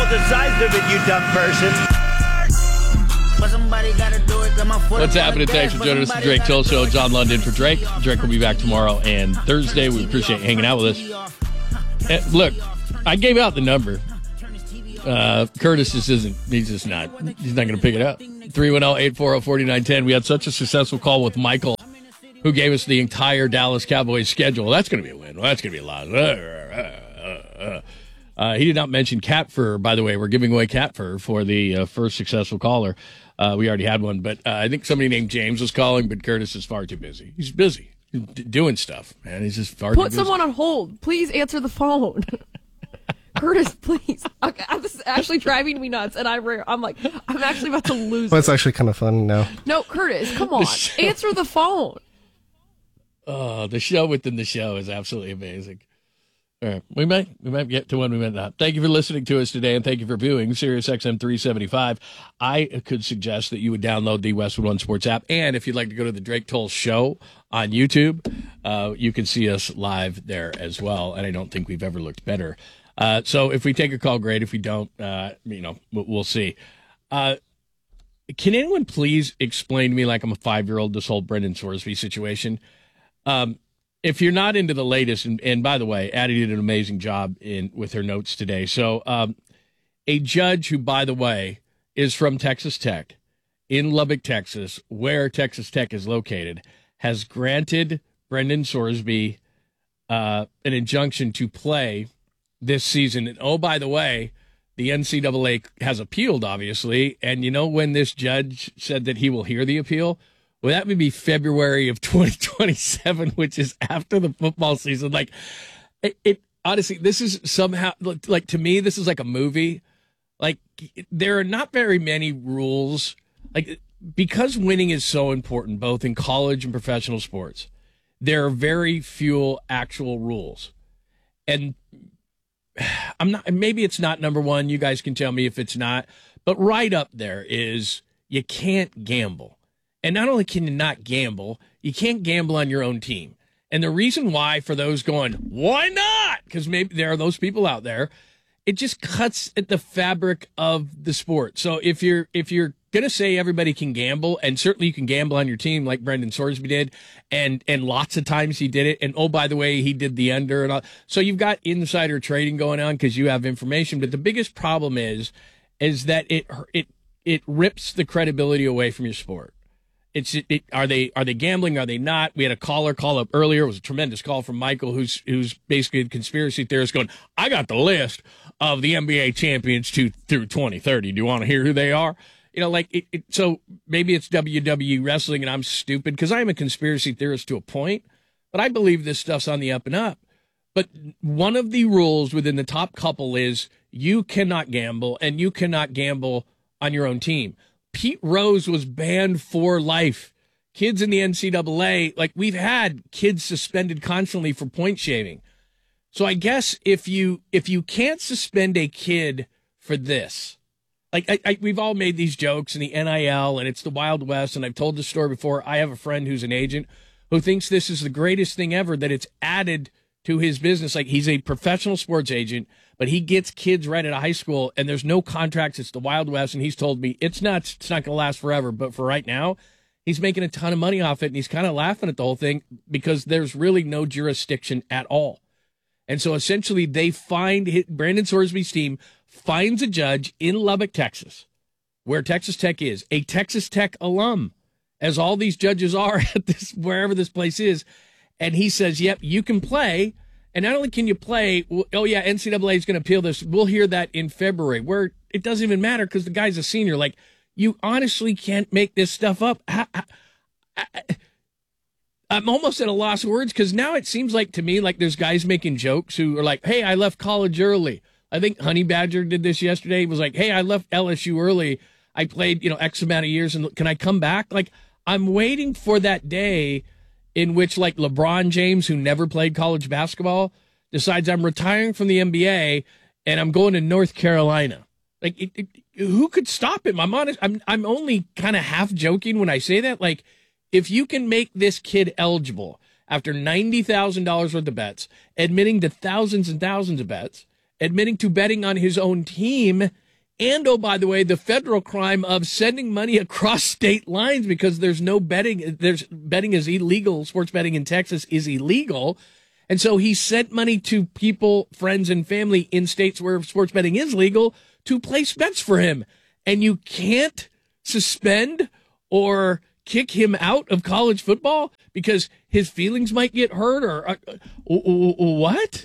the size of it, you dumb person. What's happening? Thanks for joining us at the Drake Till Show. John London for Drake. Drake will be back tomorrow and Thursday. We appreciate you hanging out with us. Look, I gave out the number. Curtis just isn't. He's not going to pick it up. 310-840-4910. We had such a successful call with Michael, who gave us the entire Dallas Cowboys schedule. That's going to be a win. Well, that's going to be a lot. He did not mention cat fur, by the way. We're giving away cat fur for the first successful caller. We already had one, but I think somebody named James was calling, but Curtis is far too busy. He's busy doing stuff, man. He's just far too busy. Put someone on hold. Please answer the phone. Curtis, please. Okay, this is actually driving me nuts, and I'm like, I'm actually about to lose it. Well, it's actually kind of fun now. No, Curtis, come on. Answer the phone. Oh, the show within the show is absolutely amazing. All right, we might get to one we might not. Thank you for listening to us today, and thank you for viewing SiriusXM 375. I could suggest that you would download the Westwood One Sports app, and if you'd like to go to the Drake Toll Show on YouTube, you can see us live there as well, and I don't think we've ever looked better. So if we take a call, great. If we don't, we'll see. Can anyone please explain to me, like I'm a 5-year-old, this whole Brendan Sorsby situation? If you're not into the latest, and by the way, Addie did an amazing job with her notes today. So a judge who, by the way, is from Texas Tech in Lubbock, Texas, where Texas Tech is located, has granted Brendan Sorsby an injunction to play this season. And oh, by the way, the NCAA has appealed, obviously. And you know when this judge said that he will hear the appeal? Well, that would be February of 2027, which is after the football season. Like, it honestly, this is somehow, like, to me, this is like a movie. Like, there are not very many rules. Like, because winning is so important, both in college and professional sports, there are very few actual rules. And maybe it's not number one. You guys can tell me if it's not. But right up there is you can't gamble. And not only can you not gamble, you can't gamble on your own team. And the reason why, for those going, why not? Because maybe there are those people out there, it just cuts at the fabric of the sport. So if you're going to say everybody can gamble, and certainly you can gamble on your team like Brendan Sorsby did, and lots of times he did it, and oh, by the way, he did the under and all. So you've got insider trading going on because you have information. But the biggest problem is that it rips the credibility away from your sport. Are they gambling? Are they not? We had a caller call up earlier. It was a tremendous call from Michael, who's basically a conspiracy theorist going, I got the list of the NBA champions through 2030. Do you want to hear who they are? You know, like, so maybe it's WWE wrestling and I'm stupid because I'm a conspiracy theorist to a point, but I believe this stuff's on the up and up. But one of the rules within the top couple is you cannot gamble, and you cannot gamble on your own team. Pete Rose was banned for life. Kids in the NCAA, like, we've had kids suspended constantly for point shaving. So I guess if you can't suspend a kid for this, like, we've all made these jokes in the NIL and it's the Wild West, and I've told this story before. I have a friend who's an agent who thinks this is the greatest thing ever, that it's added to his business. Like, he's a professional sports agent, but he gets kids right out of high school and there's no contracts. It's the Wild West. And he's told me it's not going to last forever. But for right now, he's making a ton of money off it. And he's kind of laughing at the whole thing because there's really no jurisdiction at all. And so essentially Brandon Sorsby's team finds a judge in Lubbock, Texas, where Texas Tech is, a Texas Tech alum, as all these judges are at this, wherever this place is. And he says, yep, you can play. And not only can you play, oh, yeah, NCAA is going to appeal this. We'll hear that in February, where it doesn't even matter because the guy's a senior. Like, you honestly can't make this stuff up. I'm almost at a loss of words because now it seems like to me like there's guys making jokes who are like, hey, I left college early. I think Honey Badger did this yesterday. He was like, hey, I left LSU early. I played, X amount of years, and can I come back? Like, I'm waiting for that day in which, like, LeBron James, who never played college basketball, decides I'm retiring from the NBA and I'm going to North Carolina. Like, who could stop him? I'm honest. I'm only kind of half joking when I say that. Like, if you can make this kid eligible after $90,000 worth of bets, admitting to thousands and thousands of bets, admitting to betting on his own team. And, oh, by the way, the federal crime of sending money across state lines because there's no betting. Betting is illegal. Sports betting in Texas is illegal. And so he sent money to people, friends, and family in states where sports betting is legal to place bets for him. And you can't suspend or kick him out of college football because his feelings might get hurt or what?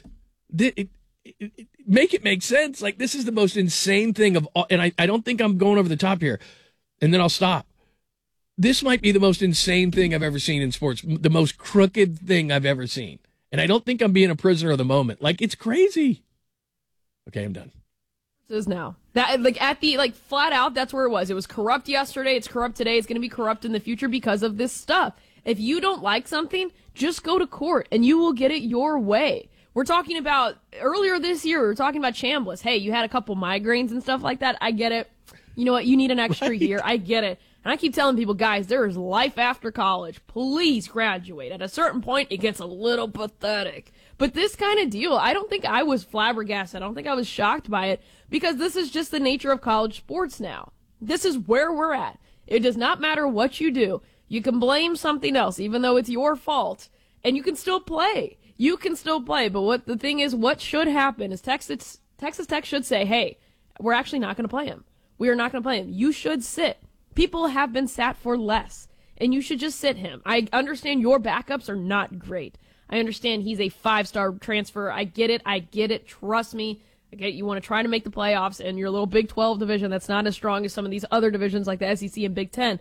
Make it make sense. Like, this is the most insane thing of all. And I don't think I'm going over the top here, and then I'll stop. This might be the most insane thing I've ever seen in sports, the most crooked thing I've ever seen. And I don't think I'm being a prisoner of the moment. Like, it's crazy. Okay, I'm done. It is now. That, like, at the, like, flat out, that's where it was. It was corrupt yesterday. It's corrupt today. It's going to be corrupt in the future because of this stuff. If you don't like something, just go to court and you will get it your way. We're talking about, earlier this year, we were talking about Chambliss. Hey, you had a couple migraines and stuff like that. I get it. You know what? You need an extra year. I get it. And I keep telling people, guys, there is life after college. Please graduate. At a certain point, it gets a little pathetic. But this kind of deal, I don't think I was flabbergasted. I don't think I was shocked by it because this is just the nature of college sports now. This is where we're at. It does not matter what you do. You can blame something else, even though it's your fault, and you can still play. You can still play. But what the thing is, what should happen is Texas Tech should say, hey, we're actually not going to play him. We are not going to play him. You should sit. People have been sat for less, and you should just sit him. I understand your backups are not great. I understand he's a 5-star transfer. I get it. Trust me. I get it. You want to try to make the playoffs, and your little Big 12 division that's not as strong as some of these other divisions like the SEC and Big 10.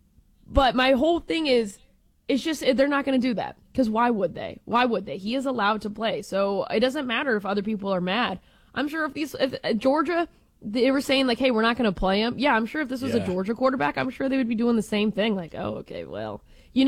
But my whole thing is, it's just they're not going to do that. Because why would they? Why would they? He is allowed to play. So it doesn't matter if other people are mad. I'm sure if Georgia, they were saying, like, hey, we're not going to play him. Yeah, I'm sure if this was a Georgia quarterback, I'm sure they would be doing the same thing. Like, oh, okay, well,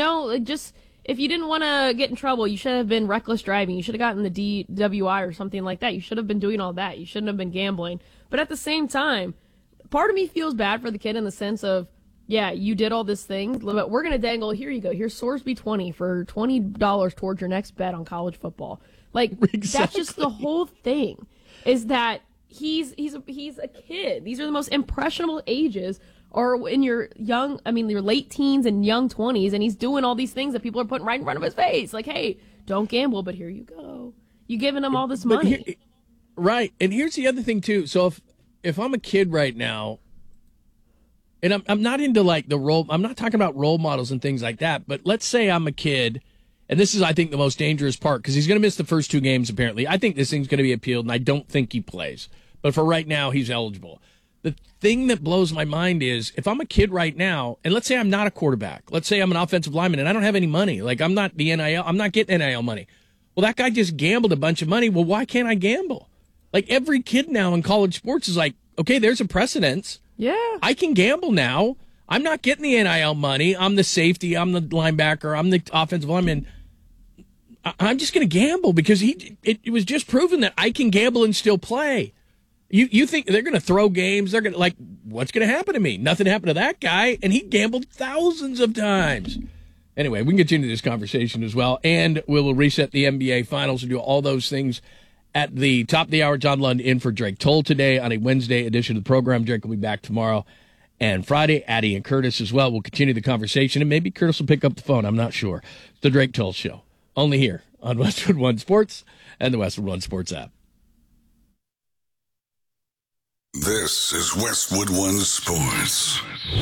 just if you didn't want to get in trouble, you should have been reckless driving. You should have gotten the DWI or something like that. You should have been doing all that. You shouldn't have been gambling. But at the same time, part of me feels bad for the kid in the sense of, yeah, you did all this thing, but we're going to dangle, here you go, here's Sorsby 20 for $20 towards your next bet on college football. Like, exactly. That's just the whole thing, is that he's a kid. These are the most impressionable ages, or in your your late teens and young 20s, and he's doing all these things that people are putting right in front of his face. Like, hey, don't gamble, but here you go. You giving him all this money. Right, and here's the other thing, too. So if I'm a kid right now, and I'm not into like I'm not talking about role models and things like that, but let's say I'm a kid, and this is, I think, the most dangerous part, because he's going to miss the first 2 games, apparently. I think this thing's going to be appealed, and I don't think he plays. But for right now, he's eligible. The thing that blows my mind is, if I'm a kid right now, and let's say I'm not a quarterback, let's say I'm an offensive lineman, and I don't have any money, like I'm not the NIL, I'm not getting NIL money. Well, that guy just gambled a bunch of money. Well, why can't I gamble? Like, every kid now in college sports is like, okay, there's a precedence. Yeah. I can gamble now. I'm not getting the NIL money. I'm the safety. I'm the linebacker. I'm the offensive lineman. I'm just going to gamble because it was just proven that I can gamble and still play. You think they're going to throw games? They're going to, like, what's going to happen to me? Nothing happened to that guy, and he gambled thousands of times. Anyway, we can continue this conversation as well, and we will reset the NBA Finals and do all those things at the top of the hour. John Lund in for Drake Toll today on a Wednesday edition of the program. Drake will be back tomorrow and Friday. Addie and Curtis as well will continue the conversation, and maybe Curtis will pick up the phone. I'm not sure. It's the Drake Toll Show, only here on Westwood One Sports and the Westwood One Sports app. This is Westwood One Sports.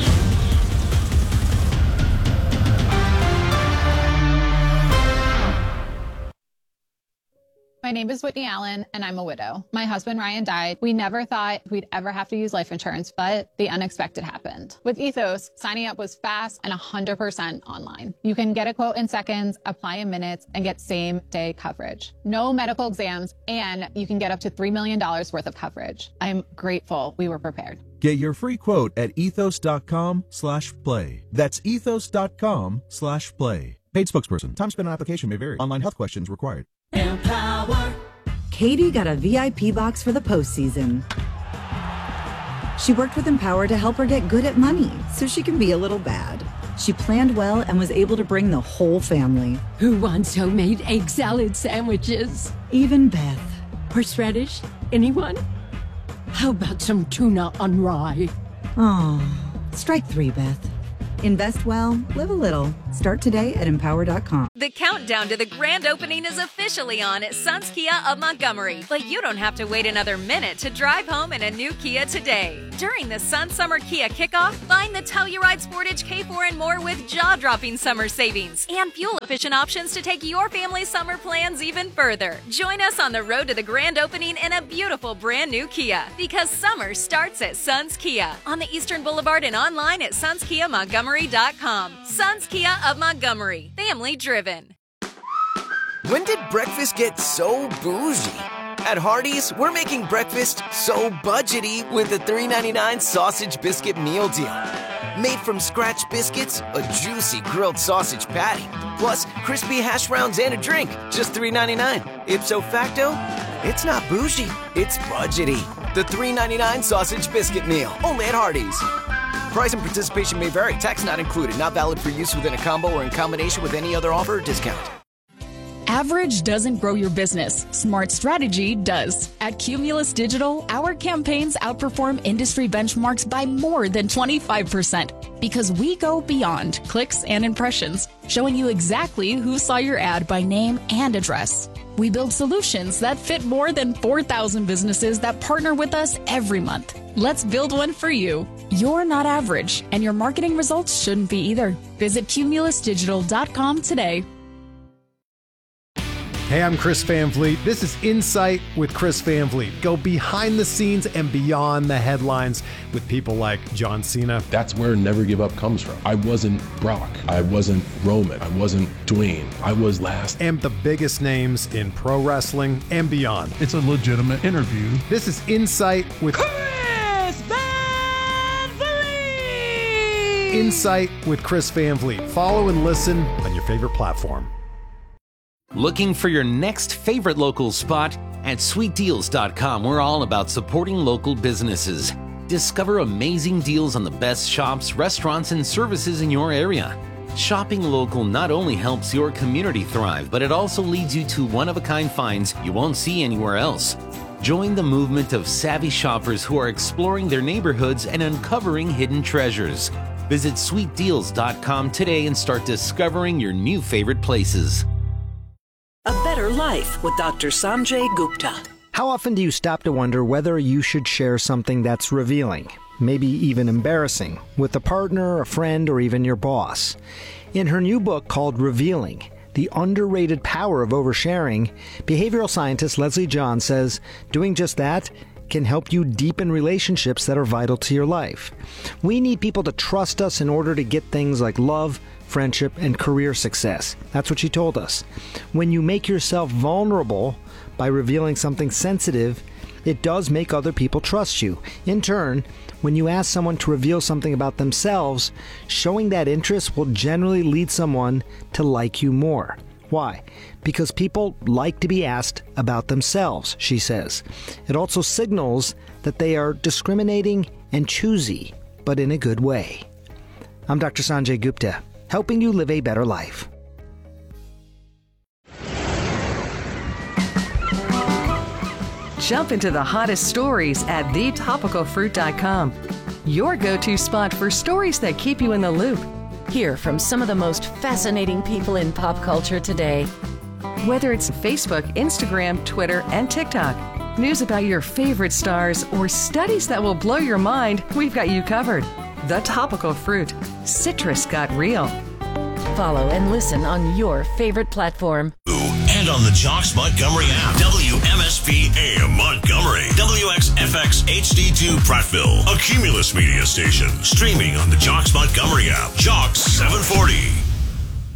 My name is Whitney Allen, and I'm a widow. My husband, Ryan, died. We never thought we'd ever have to use life insurance, but the unexpected happened. With Ethos, signing up was fast and 100% online. You can get a quote in seconds, apply in minutes, and get same-day coverage. No medical exams, and you can get up to $3 million worth of coverage. I'm grateful we were prepared. Get your free quote at ethos.com/play. That's ethos.com/play. Paid spokesperson. Time spent on application may vary. Online health questions required. Empower. Katie got a VIP box for the postseason. She worked with Empower to help her get good at money so she can be a little bad. She planned well and was able to bring the whole family. Who wants homemade egg salad sandwiches? Even Beth. Horseradish? Anyone? How about some tuna on rye? Oh, strike 3, Beth. Invest well, live a little. Start today at Empower.com. The countdown to the grand opening is officially on at Sons Kia of Montgomery, but you don't have to wait another minute to drive home in a new Kia today. During the Sun Summer Kia Kickoff, find the Telluride Sportage K4 and more with jaw-dropping summer savings and fuel-efficient options to take your family's summer plans even further. Join us on the road to the grand opening in a beautiful brand new Kia, because summer starts at Sons Kia on the Eastern Boulevard and online at SonsKiaMontgomery.com. Sons Kia of Montgomery, family driven. When did breakfast get so bougie? At Hardee's, we're making breakfast so budgety with the $3.99 sausage biscuit meal deal. Made from scratch biscuits, a juicy grilled sausage patty, plus crispy hash browns and a drink, just $3.99. Ipso facto, it's not bougie, it's budgety. The $3.99 sausage biscuit meal, only at Hardee's. Price and participation may vary. Tax not included. Not valid for use within a combo or in combination with any other offer or discount. Average doesn't grow your business. Smart strategy does. At Cumulus Digital, our campaigns outperform industry benchmarks by more than 25% because we go beyond clicks and impressions, showing you exactly who saw your ad by name and address. We build solutions that fit more than 4,000 businesses that partner with us every month. Let's build one for you. You're not average, and your marketing results shouldn't be either. Visit cumulusdigital.com today. Hey, I'm Chris Van Vliet. This is Insight with Chris Van Vliet. Go behind the scenes and beyond the headlines with people like John Cena. That's where Never Give Up comes from. I wasn't Brock. I wasn't Roman. I wasn't Dwayne. I was last. And the biggest names in pro wrestling and beyond. It's a legitimate interview. This is Insight with Chris Van Vliet. Insight with Chris Van Vliet. Follow and listen on your favorite platform. Looking for your next favorite local spot? At sweetdeals.com, we're all about supporting local businesses. Discover amazing deals on the best shops, restaurants, and services in your area. Shopping local not only helps your community thrive, but it also leads you to one-of-a-kind finds you won't see anywhere else. Join the movement of savvy shoppers who are exploring their neighborhoods and uncovering hidden treasures. Visit sweetdeals.com today and start discovering your new favorite places. A Better Life with Dr. Sanjay Gupta. How often do you stop to wonder whether you should share something that's revealing, maybe even embarrassing, with a partner, a friend, or even your boss? In her new book called Revealing, The Underrated Power of Oversharing, behavioral scientist Leslie John says doing just that can help you deepen relationships that are vital to your life. We need people to trust us in order to get things like love, friendship, and career success. That's what she told us. When you make yourself vulnerable by revealing something sensitive, it does make other people trust you. In turn, when you ask someone to reveal something about themselves, showing that interest will generally lead someone to like you more. Why? Because people like to be asked about themselves, she says. It also signals that they are discriminating and choosy, but in a good way. I'm Dr. Sanjay Gupta, helping you live a better life. Jump into the hottest stories at thetopicalfruit.com. Your go-to spot for stories that keep you in the loop. Hear from some of the most fascinating people in pop culture today. Whether it's Facebook, Instagram, Twitter, and TikTok, news about your favorite stars, or studies that will blow your mind, we've got you covered. The Topical Fruit. Citrus got real. Follow and listen on your favorite platform. And on the Jocks Montgomery app. WMSP AM Montgomery. WXFX HD2 Prattville. A Cumulus Media station. Streaming on the Jocks Montgomery app. Jocks 740.